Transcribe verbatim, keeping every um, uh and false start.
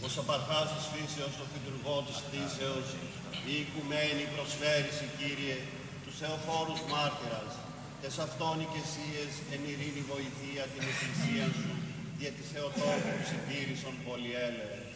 ως ο παρχάς της φύσεως, ο φυτουργό της κτήσεως, η οικουμένη προσφέρηση, Κύριε, τους θεοφόρους μάρτυρας, τες αυτόν οικεσίες εν ειρήνη βοηθεία την εκκλησία σου, δια της Θεοτόκου συντήρησον πολυέλεε.